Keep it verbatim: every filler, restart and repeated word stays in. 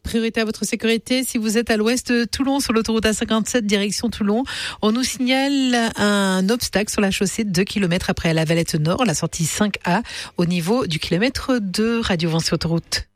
priorité à votre sécurité. Si vous êtes à l'ouest de Toulon, sur l'autoroute A cinquante-sept, direction Toulon, on nous signale un obstacle sur la chaussée deux kilomètres après la Valette Nord, la sortie cinq A, au niveau du kilomètre deux. Radio Vinci Autoroute.